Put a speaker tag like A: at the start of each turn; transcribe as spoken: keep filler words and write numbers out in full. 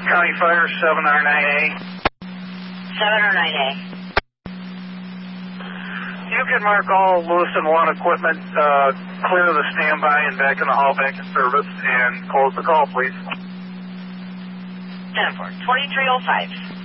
A: County Fire, seven R nine A.
B: seven R nine A.
A: You can mark all Lewis and One equipment, uh, clear the standby and back in the hall, back in service, and close the call, please.
B: ten four, twenty-three oh five.